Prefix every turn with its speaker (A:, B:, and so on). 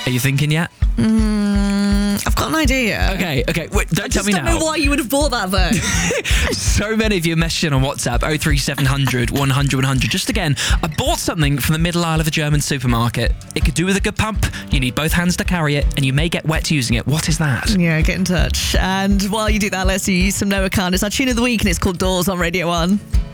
A: Are you thinking yet?
B: I've got an idea.
A: Okay. Wait, don't tell me now.
B: I just don't know why you would have bought that though.
A: So many of you messaging on WhatsApp 03700 100 100. Just again, I bought something from the middle aisle of a German supermarket. It could do with a good pump. You need both hands to carry it, and you may get wet using it. What is that?
B: Yeah, get in touch. And while you do that, let's use some Noah Khan. It's our tune of the week, and it's called Doors on Radio 1.